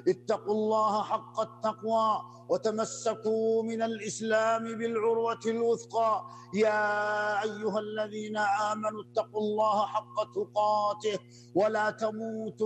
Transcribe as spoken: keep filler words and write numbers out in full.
اتقوا الله حق التقوى وتمسكوا من الإسلام بالعروة الوثقى. يا أيها الذين آمنوا اتقوا الله حق تقاته ولا تموتن